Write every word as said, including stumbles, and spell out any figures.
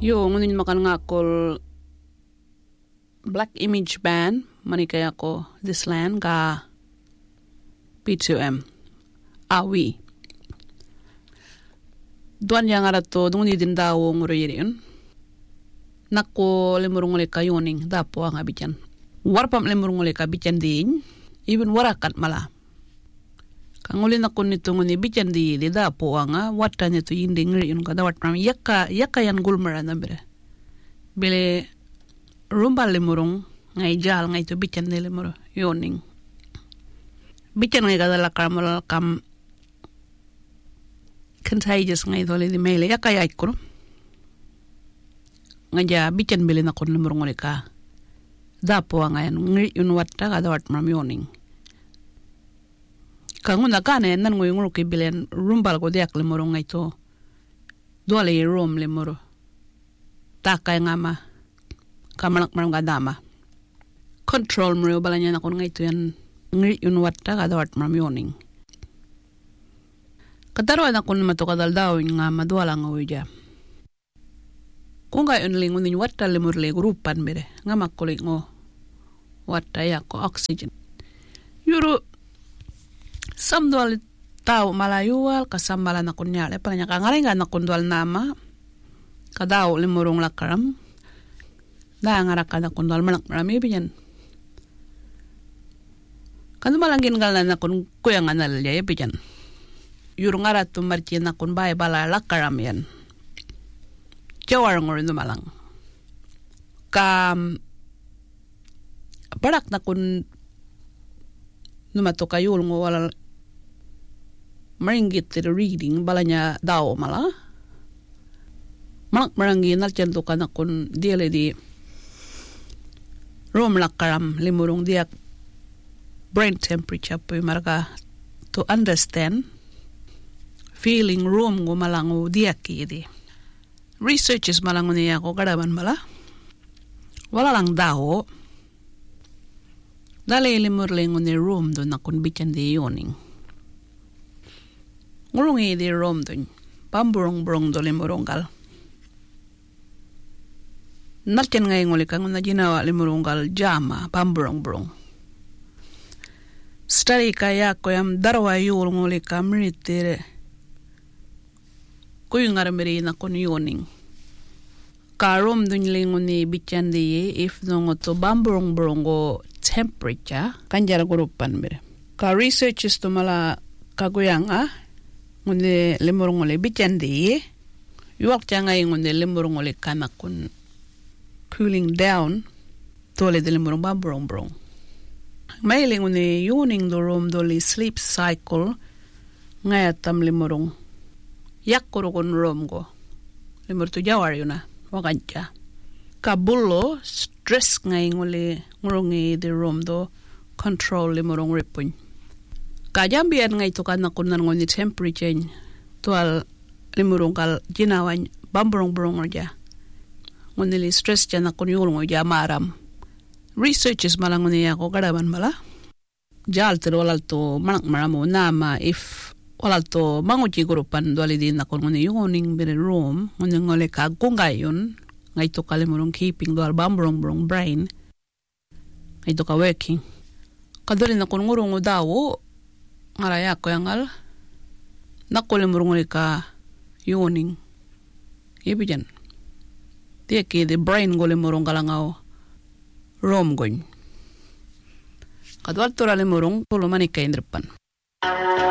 Yo, ngunin makan ngakol Black Image Band, manikaya ko this land ka P two M. Awi. Duan yang ada to dungi din dawo ngoro yun. Nako lemurung le kayoning dapo ang abican. Warpam lemurung le kabican din, even warakat mala. Kanguli nako nito ngoni bican di di dapo anga wata nito yindi ngri yun kada wat pram yakka yakka yan gulmara na bere. Bele rumba lemurung ngai jal ngai to bican de lemuro yoning. Bican ngai kada la kamal kam contagious ngai dole di mele yakka ya ikuro. Ngaja bican bele nakon lemurung le ka. Dapo anga yan ngri yun wata kada wat pram yoning. Kanguna kane nan ngoy ngoro ke bilen rumbal ko diak le moro ngai to dole rom le moro takay ngama kamanak marang gadama control mo balanya na kon ngai to yan ngri yun watta kada wat mam yoning kataro na kon mato kadal daw nga madwala nga uja kung ga yun lingon ni watta le moro le grupan bere nga makulik ngo watta ya ko oxygen yuro samdwal tao malayual kasambala na kunyale palanya kangarenga na kundwal nama kadao limurong lakaram da ngaraka na kundwal manak marami biyan kanu malangin galan na kun kuyang anal ya biyan yurung arat tumarchi na kun bay bala lakaram yan jawar ngorin malang kam barak na kun numato kayul ngo wala maringgit the reading balanya daw mala malak marangi nalchen to kana kun diele di room lakaram limurong diak brain temperature po marka to understand feeling room go malango diak idi researches malango niya ko kadaban mala wala lang daw dale limur lengo ni room do na kun bican di yoning ngurungi di rom dun pamburong-burong do limuronggal nalchen ngay nguli kang na ginawa limuronggal jama pamburong-burong study kaya ko yam darwa yul nguli kamritire kuy ngaramiri na kun yoning karom dun linguni bican di if nongo to pamburong-burong go temperature kanjara gurupan mere ka researches to mala kaguyang ah ngunde lemurong ole bichandi yuak changai ngunde lemurong ole kamakun cooling down tole de lemurong bamburong brong maile ngunde yuning do rom doli sleep cycle ngaya tam lemurong yakoro kon rom go lemur tu jawar yuna wakancha kabulo stress ngai ngole ngrongi de rom do control lemurong ripun kajambian ngai to kana kunan ngoni temperature tual limurong kal jinawan bamburong burong aja ngoni li stress jana kun yul ngo jamaram researches malang ngoni ako kadaban mala jal ter walal to manak maramo nama if walal to manguji grupan duali din ako ngoni yoning bere room ngoni ngole ka kungayon ngai to kalimurong keeping dual bamburong burong brain ngai to ka working kadori na kun ngurong dawo ngaraya ko yangal nakole murungoli ka yoning ibijan dia ke the brain gole murung kalangao rom goin kadwal torale murung tolo manika indrepan